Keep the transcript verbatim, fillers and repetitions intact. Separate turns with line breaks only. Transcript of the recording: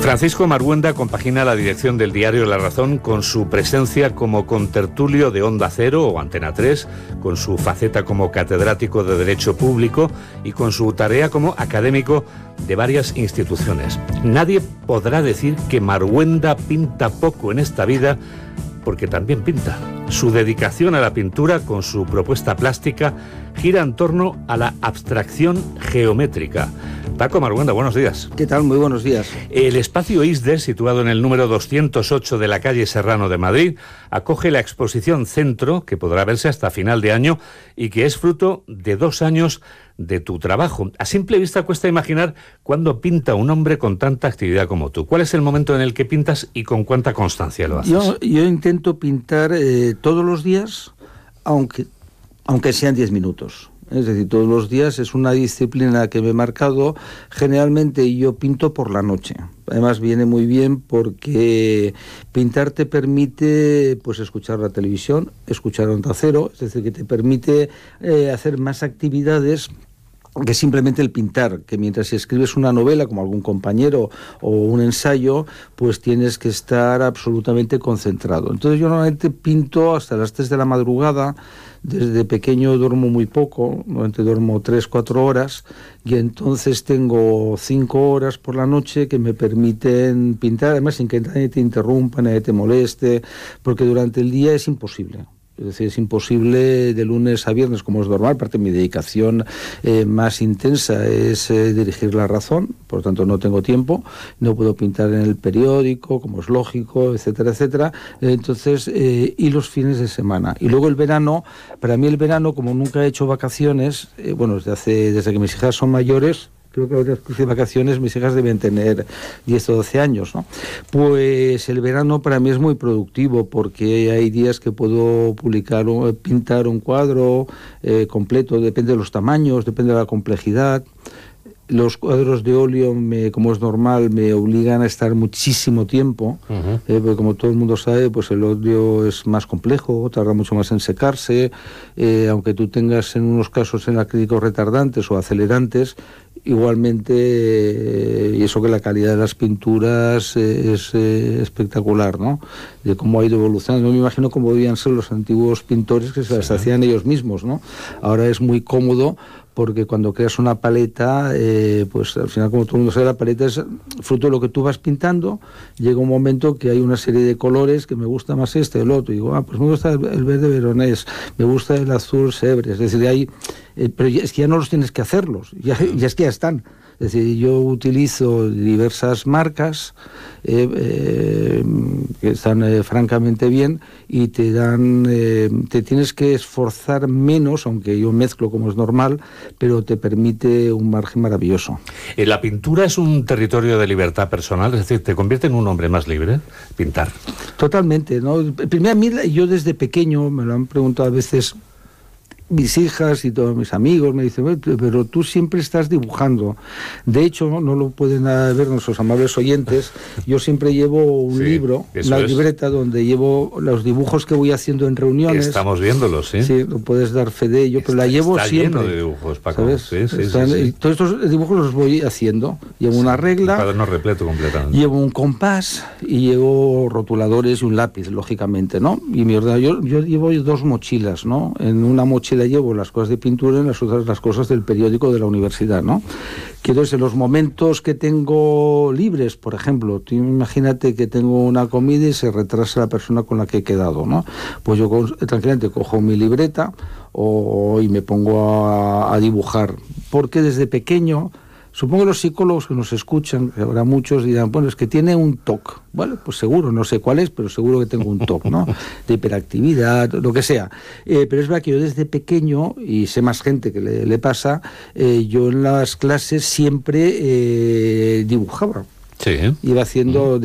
Francisco Marguenda compagina la dirección del diario La Razón con su presencia como contertulio de Onda Cero o Antena tres, con su faceta como catedrático de Derecho Público y con su tarea como académico de varias instituciones. Nadie podrá decir que Marguenda pinta poco en esta vida, porque también pinta. Su dedicación a la pintura, con su propuesta plástica, gira en torno a la abstracción geométrica. Paco Marguenda, buenos días.
¿Qué tal? Muy buenos días.
El espacio ISDE, situado en el número doscientos ocho de la calle Serrano de Madrid, acoge la exposición Centro, que podrá verse hasta final de año y que es fruto de dos años de tu trabajo. A simple vista cuesta imaginar cuándo pinta un hombre con tanta actividad como tú. ¿Cuál es el momento en el que pintas y con cuánta constancia lo haces?
Yo, yo intento pintar eh, todos los días, aunque, aunque sean diez minutos. Es decir, todos los días es una disciplina que me he marcado. Generalmente yo pinto por la noche. Además viene muy bien porque pintar te permite pues escuchar la televisión, escuchar Onda Cero, es decir, que te permite eh, hacer más actividades que simplemente el pintar, que mientras escribes una novela, como algún compañero, o un ensayo, pues tienes que estar absolutamente concentrado. Entonces yo normalmente pinto hasta las tres de la madrugada. Desde pequeño duermo muy poco, normalmente duermo tres, cuatro horas, y entonces tengo cinco horas por la noche que me permiten pintar, además sin que nadie te interrumpa, nadie te moleste, porque durante el día es imposible. Es decir, es imposible de lunes a viernes, como es normal. Parte de mi dedicación eh, más intensa es eh, dirigir La Razón, por lo tanto no tengo tiempo, no puedo pintar en el periódico, como es lógico, etcétera, etcétera. Entonces, eh, y los fines de semana. Y luego el verano, para mí el verano, como nunca he hecho vacaciones, eh, bueno, desde, hace, desde que mis hijas son mayores, creo que ahora de vacaciones mis hijas deben tener diez o doce años, ¿no? Pues el verano para mí es muy productivo porque hay días que puedo publicar, o pintar un cuadro eh, completo, depende de los tamaños, depende de la complejidad. Los cuadros de óleo, me, como es normal, me obligan a estar muchísimo tiempo, uh-huh. eh, porque como todo el mundo sabe, pues el óleo es más complejo, tarda mucho más en secarse, eh, aunque tú tengas en unos casos en acrílicos retardantes o acelerantes, igualmente, eh, y eso que la calidad de las pinturas eh, es eh, espectacular, ¿no? De cómo ha ido evolucionando. No me imagino cómo debían ser los antiguos pintores que se las sí. hacían ellos mismos, ¿no? Ahora es muy cómodo, porque cuando creas una paleta, eh, pues al final, como todo el mundo sabe, la paleta es fruto de lo que tú vas pintando. Llega un momento que hay una serie de colores que me gusta más este o el otro. Y digo, ah, pues me gusta el verde veronés, me gusta el azul Sèvres. Es decir, hay, eh, pero ya, es que ya no los tienes que hacerlos, ya, ya es que ya están. Es decir, yo utilizo diversas marcas eh, eh, que están eh, francamente bien y te dan, eh, te tienes que esforzar menos, aunque yo mezclo como es normal, pero te permite un margen maravilloso.
¿La pintura es un territorio de libertad personal? Es decir, ¿te convierte en un hombre más libre pintar?
Totalmente, ¿no? Primero, a mí, yo desde pequeño, me lo han preguntado a veces mis hijas y todos mis amigos, me dicen, pero tú siempre estás dibujando. De hecho, no lo pueden ver nuestros amables oyentes, yo siempre llevo un sí, libro, una es. libreta donde llevo los dibujos que voy haciendo en reuniones.
Estamos viéndolos, ¿sí?
Sí, lo puedes dar fe de ello, pero está, la llevo
está
siempre.
Lleno de dibujos, Paco.
¿Sabes?
Sí, sí,
Están,
sí, sí.
Todos estos dibujos los voy haciendo. Llevo sí, una regla.
Un cuaderno repleto completamente.
Llevo un compás y llevo rotuladores y un lápiz, lógicamente, ¿no? Y mi ordenador, yo, yo llevo dos mochilas, ¿no? En una mochila llevo las cosas de pintura, en las otras las cosas del periódico de la universidad, ¿no? Que entonces en los momentos que tengo libres, por ejemplo, tú imagínate que tengo una comida y se retrasa la persona con la que he quedado, ¿no? Pues yo con, tranquilamente cojo mi libreta o, y me pongo a, a dibujar, porque desde pequeño, supongo que los psicólogos que nos escuchan, que habrá muchos, dirán, bueno, es que tiene un T O C. Bueno, pues seguro, no sé cuál es, pero seguro que tengo un T O C, ¿no? De hiperactividad, lo que sea. Eh, pero es verdad que yo desde pequeño, y sé más gente que le, le pasa, eh, yo en las clases siempre eh, dibujaba.
Sí.
Iba haciendo...